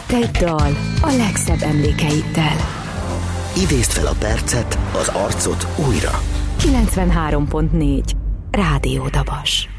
Egy dal a legszebb emlékeiddel. Idézd fel a percet, az arcot újra. 93.4 Rádió Dabas.